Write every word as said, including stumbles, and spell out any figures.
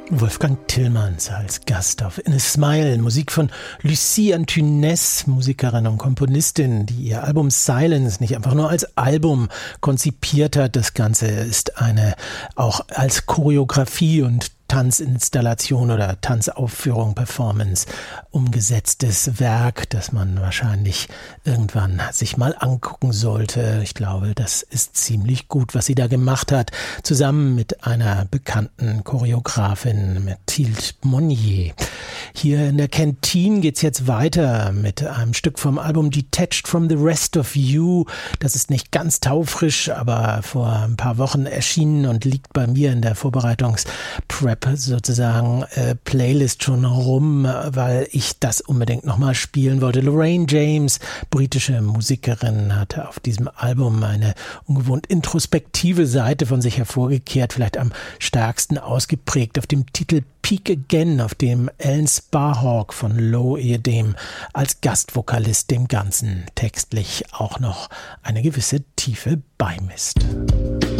Wolfgang Tillmans als Gast auf In a Smile, Musik von Lucie Antunes, Musikerin und Komponistin, die ihr Album Silence nicht einfach nur als Album konzipiert hat. Das Ganze ist eine auch als Choreografie und Tanzinstallation oder Tanzaufführung, Performance umgesetztes Werk, das man wahrscheinlich irgendwann sich mal angucken sollte. Ich glaube, das ist ziemlich gut, was sie da gemacht hat, zusammen mit einer bekannten Choreografin, Mathilde Monnier. Hier in der Kantine geht's jetzt weiter mit einem Stück vom Album Detached from the Rest of You. Das ist nicht ganz taufrisch, aber vor ein paar Wochen erschienen und liegt bei mir in der Vorbereitungs-Prep sozusagen äh, Playlist schon rum, weil ich das unbedingt nochmal spielen wollte. Lorraine James, britische Musikerin, hatte auf diesem Album eine ungewohnt introspektive Seite von sich hervorgekehrt, vielleicht am stärksten ausgeprägt auf dem Titel Peak Again, auf dem Alan Sparhawk von Low ehedem als Gastvokalist dem Ganzen textlich auch noch eine gewisse Tiefe beimisst.